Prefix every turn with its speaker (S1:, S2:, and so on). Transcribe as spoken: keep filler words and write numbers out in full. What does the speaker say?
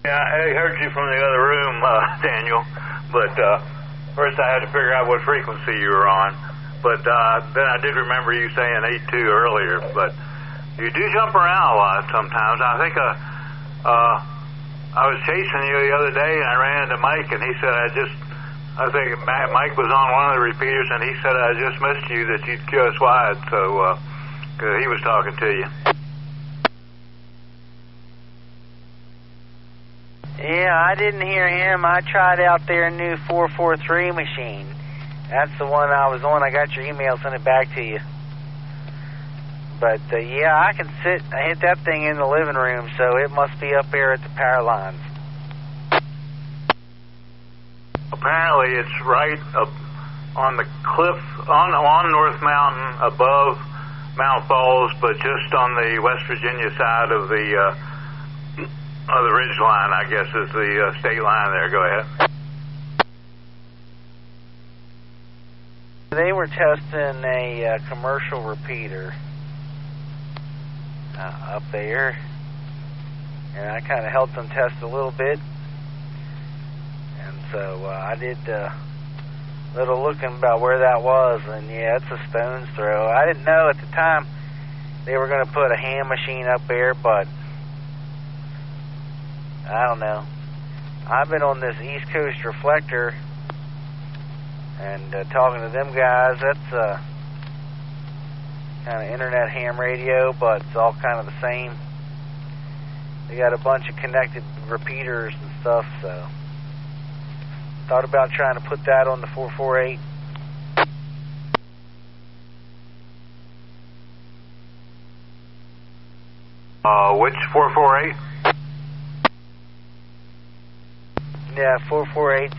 S1: Yeah, I heard you from the other room, uh, Daniel, but uh, first I had to figure out what frequency you were on. But uh, then I did remember you saying eight two earlier, but you do jump around a lot sometimes. I think uh, uh, I was chasing you the other day, and I ran into Mike, and he said I just, I think Mike was on one of the repeaters, and he said I just missed you, that you'd Q S wide, so uh, 'cause he was talking to you.
S2: Yeah, I didn't hear him. I tried out their new four four three machine. That's the one I was on. I got your email, sent it back to you. But, uh, yeah, I can sit, I hit that thing in the living room, so it must be up there at the power lines.
S1: Apparently it's right up on the cliff, on, on North Mountain, above Mount Falls, but just on the West Virginia side of the, uh, of the ridge line, I guess, is the uh, state line there. Go ahead.
S2: They were testing a uh, commercial repeater uh, up there, and I kind of helped them test a little bit. And so uh, I did a little looking about where that was, and yeah, it's a stone's throw. I didn't know at the time they were going to put a ham machine up there, but I don't know. I've been on this East Coast reflector and uh, talking to them guys. That's uh, kind of internet ham radio, but it's all kind of the same. They got a bunch of connected repeaters and stuff, so thought about trying to put that on the four four eight.
S1: Uh, which four four eight?
S2: Yeah, four four eight